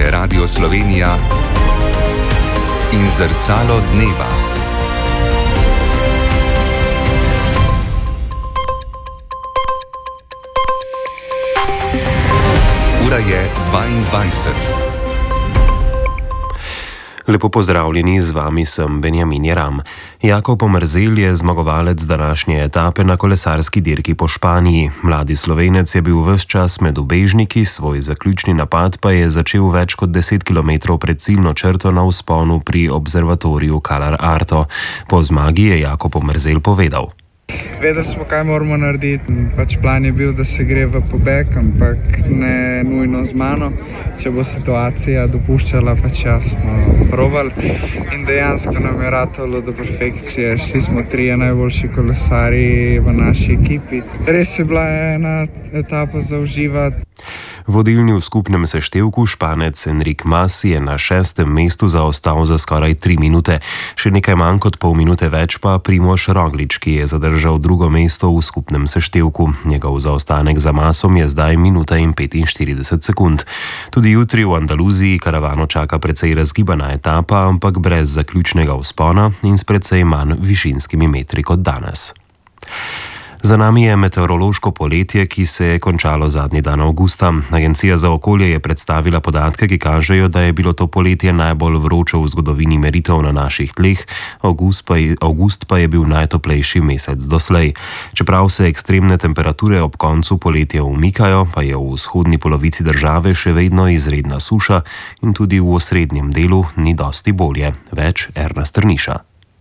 je Radio Slovenija in Zrcalo dneva. Ura je 22. Lepo pozdravljeni, z vami sem Benjamin Jeram. Jakob Omerzel je zmagovalec današnje etape na kolesarski dirki po Španiji. Mladi Slovenec je bil ves čas med ubežniki, svoj zaključni napad pa je začel več kot 10 km pred ciljno črto na vzponu pri observatoriju Calar Alto. Po zmagi je Jakob Omerzel povedal: Vedeli smo, kaj moramo narediti. Plan je bil, da se gre v pobeg, ampak ne nujno z mano. Če bo situacija dopuščala, smo probali. In dejansko nam je ratalo do perfekcije. Šli smo 3 najboljši kolesarji v naši ekipi. Res je bila ena etapa za uživati. Vodilni v skupnem seštevku Španec Enric Mas je na 6. mestu zaostal za skoraj 3 minute. Še nekaj manj kot pol minute več pa Primož Roglič, ki je zadržal drugo mesto v skupnem seštevku. Njegov zaostanek za Masom je zdaj minuta in 45 sekund. Tudi jutri v Andaluziji karavano čaka precej razgibana etapa, ampak brez zaključnega vzpona in s precej manj višinskimi metri kot danes. Za nami je meteorološko poletje, ki se je končalo zadnji dan avgusta. Agencija za okolje je predstavila podatke, ki kažejo, da je bilo to poletje najbolj vroče v zgodovini meritev na naših tleh, avgust pa je bil najtoplejši mesec doslej. Čeprav se ekstremne temperature ob koncu poletja umikajo, pa je v vzhodni polovici države še vedno izredna suša in tudi v osrednjem delu ni dosti bolje. Več Erna Strniša.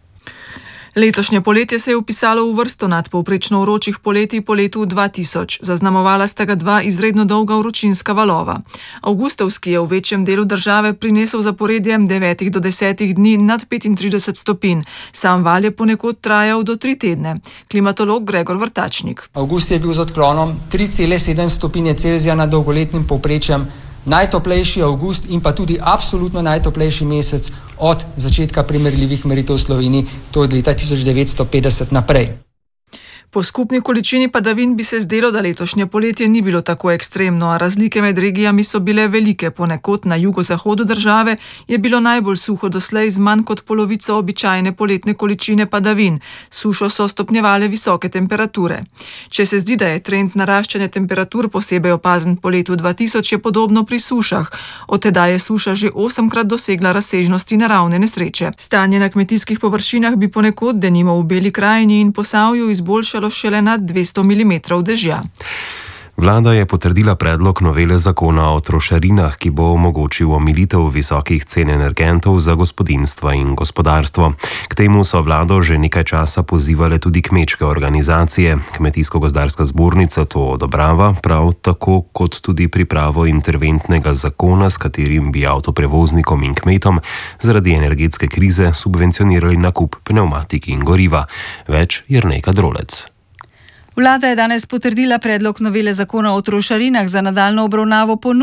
Letošnje poletje se je vpisalo v vrsto nadpovprečno vročih poletij po letu 2000. Zaznamovala sta ga 2 izredno dolga vročinska valova. Avgustovski je v večjem delu države prinesel zaporedjem 9 do 10 dni nad 35 stopinj. Sam val je ponekod trajal do 3 tedne. Klimatolog Gregor Vrtačnik. Avgust je bil z odklonom 3,7 stopinje Celzija nad dolgoletnim povprečjem najtoplejši avgust in pa tudi absolutno najtoplejši mesec od začetka primerljivih meritev v Sloveniji, to je od leta 1950 naprej. Po skupni količini padavin bi se zdelo, da letošnje poletje ni bilo tako ekstremno, a razlike med regijami so bile velike. Ponekod na jugozahodu države je bilo najbolj suho doslej z manj kot polovico običajne poletne količine padavin. Sušo so stopnjevale visoke temperature. Če se zdi, da je trend naraščanja temperatur posebej opazen po letu 2000, je podobno pri sušah. Od tedaj je suša že 8-krat dosegla razsežnosti naravne nesreče. Stanje na kmetijskih površinah bi ponekod, denimo v Beli krajini in Posavju, izboljšalo šele nad 200 mm dežja. Vlada je potrdila predlog novele zakona o trošarinah, ki bo omogočil omilitev visokih cen energentov za gospodinjstva in gospodarstvo. K temu so vlado že nekaj časa pozivale tudi kmečke organizacije. Kmetijsko-gozdarska zbornica to odobrava, prav tako kot tudi pripravo interventnega zakona, s katerim bi avtoprevoznikom in kmetom zaradi energetske krize subvencionirali nakup pnevmatik in goriva. Več Jernej Kadrolec. Vlada je danes potrdila predlog novele zakona o trošarinah za nadaljnjo obravnavo